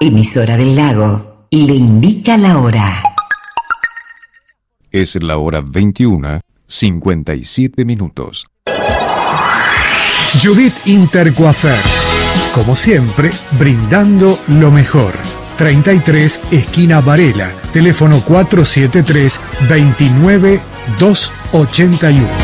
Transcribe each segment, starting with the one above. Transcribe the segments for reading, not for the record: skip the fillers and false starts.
emisora del lago, le indica la hora. Es la hora 21:57. Judith Intercoafer, como siempre, brindando lo mejor. 33, esquina Varela, teléfono 473-29-281.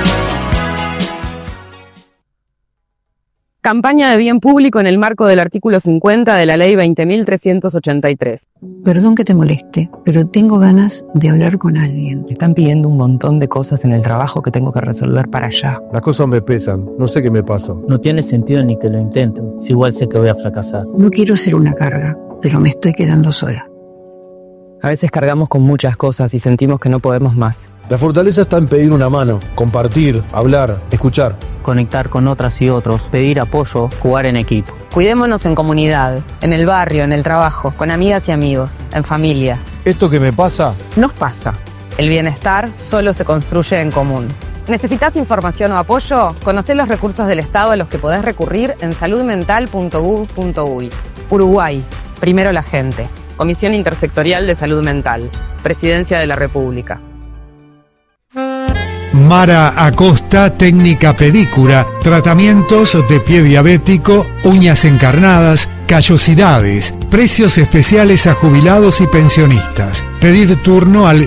Campaña de bien público en el marco del artículo 50 de la Ley 20.383. Perdón que te moleste, pero tengo ganas de hablar con alguien. Me están pidiendo un montón de cosas en el trabajo que tengo que resolver para allá. Las cosas me pesan, no sé qué me pasa. No tiene sentido ni que lo intenten, si igual sé que voy a fracasar. No quiero ser una carga, pero me estoy quedando sola. A veces cargamos con muchas cosas y sentimos que no podemos más. La fortaleza está en pedir una mano, compartir, hablar, escuchar. Conectar con otras y otros, pedir apoyo, jugar en equipo. Cuidémonos en comunidad, en el barrio, en el trabajo, con amigas y amigos, en familia. Esto que me pasa, Nos pasa. El bienestar solo se construye en común. ¿Necesitas información o apoyo? Conocé los recursos del Estado a los que podés recurrir en saludmental.gov.uy. Uruguay, primero la gente. Comisión Intersectorial de Salud Mental. Presidencia de la República. Mara Acosta, técnica pedicura, tratamientos de pie diabético, uñas encarnadas, callosidades, precios especiales a jubilados y pensionistas. Pedir turno al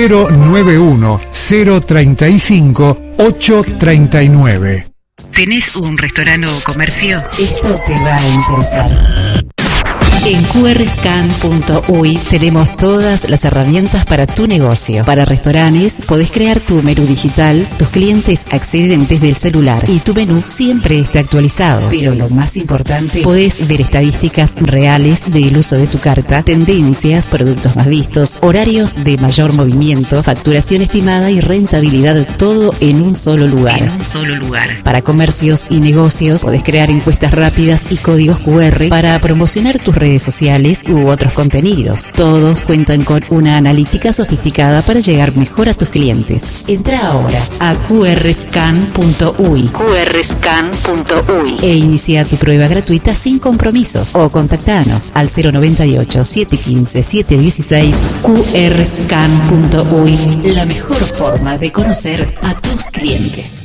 091-035-839. ¿Tenés un restaurante o comercio? Esto te va a interesar. En qrscan.uy tenemos todas las herramientas para tu negocio. Para restaurantes, podés crear tu menú digital, tus clientes acceden desde el celular y tu menú siempre está actualizado. Pero lo más importante, podés ver estadísticas reales del uso de tu carta, tendencias, productos más vistos, horarios de mayor movimiento, facturación estimada y rentabilidad, todo en un solo lugar. Para comercios y negocios, podés crear encuestas rápidas y códigos QR para promocionar tus redes sociales u otros contenidos. Todos cuentan con una analítica sofisticada para llegar mejor a tus clientes. Entra ahora a qrscan.uy e inicia tu prueba gratuita sin compromisos o contactanos al 098-715-716 qrscan.uy. La mejor forma de conocer a tus clientes.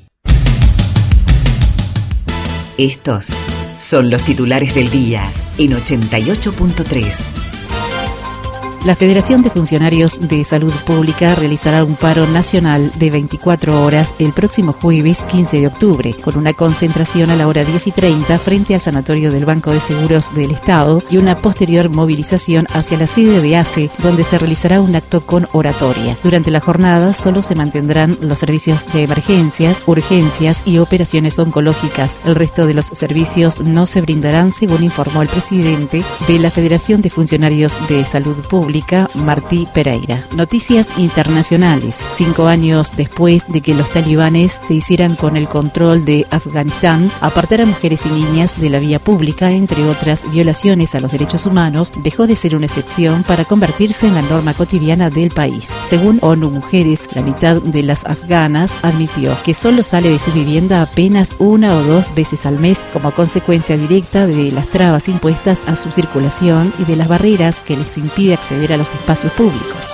Estos son los titulares del día en 88.3. La Federación de Funcionarios de Salud Pública realizará un paro nacional de 24 horas el próximo jueves 15 de octubre, con una concentración a la hora 10:30 frente al Sanatorio del Banco de Seguros del Estado y una posterior movilización hacia la sede de ACE, donde se realizará un acto con oratoria. Durante la jornada solo se mantendrán los servicios de emergencias, urgencias y operaciones oncológicas. El resto de los servicios no se brindarán, según informó el presidente de la Federación de Funcionarios de Salud Pública, Martí Pereira. Noticias internacionales. 5 años después de que los talibanes se hicieran con el control de Afganistán, apartar a mujeres y niñas de la vía pública, entre otras violaciones a los derechos humanos, dejó de ser una excepción para convertirse en la norma cotidiana del país. Según ONU Mujeres, la mitad de las afganas admitió que solo sale de su vivienda apenas 1 o 2 veces al mes, como consecuencia directa de las trabas impuestas a su circulación y de las barreras que les impide acceder a los espacios públicos.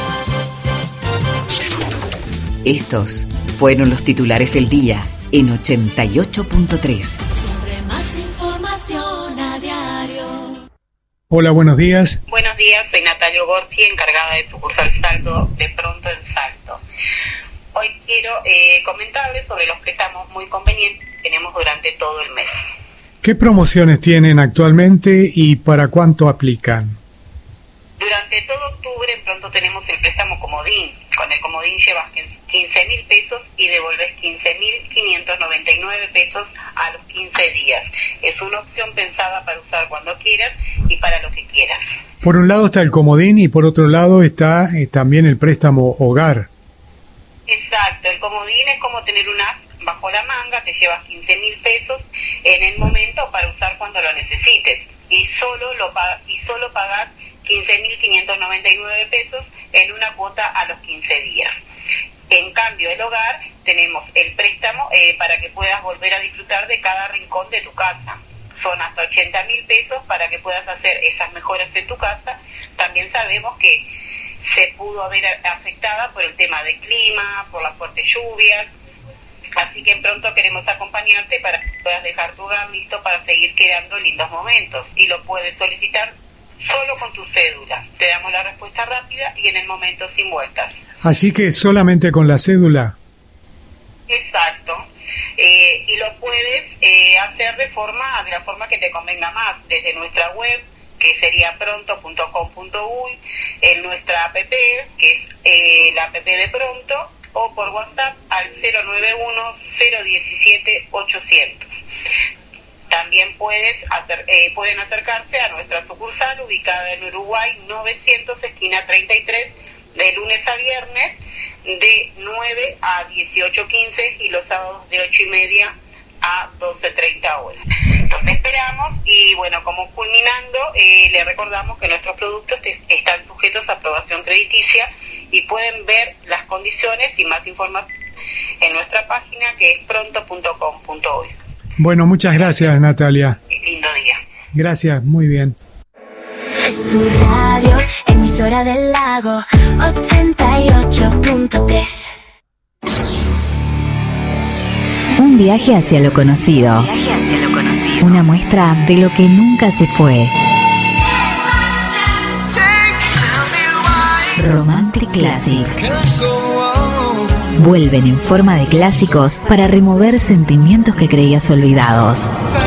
Estos fueron los titulares del día en 88.3. Siempre más información a diario. Hola, buenos días. Buenos días, soy Natalia Gorsi, encargada de sucursal Salto de Pronto en Salto. Hoy quiero comentarles sobre los préstamos muy convenientes que tenemos durante todo el mes. ¿Qué promociones tienen actualmente y para cuánto aplican? Durante todo octubre pronto tenemos el préstamo comodín. Con el comodín llevas 15.000 pesos y devolves 15.599 pesos a los 15 días. Es una opción pensada para usar cuando quieras y para lo que quieras. Por un lado está el comodín y por otro lado está también el préstamo hogar. Exacto, el comodín es como tener un as bajo la manga, te llevas 15.000 pesos en el momento para usar cuando lo necesites y solo pagas 15.599 pesos en una cuota a los 15 días. En cambio, el hogar, tenemos el préstamo para que puedas volver a disfrutar de cada rincón de tu casa. son hasta 80.000 pesos para que puedas hacer esas mejoras en tu casa. También sabemos que se pudo haber afectada por el tema del clima, por las fuertes lluvias, así que pronto queremos acompañarte para que puedas dejar tu hogar listo para seguir creando lindos momentos, y lo puedes solicitar solo con tu cédula. Te damos la respuesta rápida y en el momento sin vueltas. Así que solamente con la cédula. Exacto. Y lo puedes hacer de la forma que te convenga más, desde nuestra web, que sería pronto.com.uy, en nuestra app, que es la app de Pronto, o por WhatsApp al 091-017-800. También pueden acercarse a nuestra sucursal ubicada en Uruguay 900, esquina 33, de lunes a viernes, de 9 a 18:15 y los sábados de 8:30 a 12:30 horas. Entonces esperamos, y bueno, como culminando, le recordamos que nuestros productos están sujetos a aprobación crediticia y pueden ver las condiciones y más información en nuestra página, que es pronto.com.uy. Bueno, muchas gracias, Natalia. Lindo día. Gracias, muy bien. Es tu radio, emisora del lago 88.3. Un viaje hacia lo conocido. Una muestra de lo que nunca se fue. Romantic Classics. Vuelven en forma de clásicos para remover sentimientos que creías olvidados.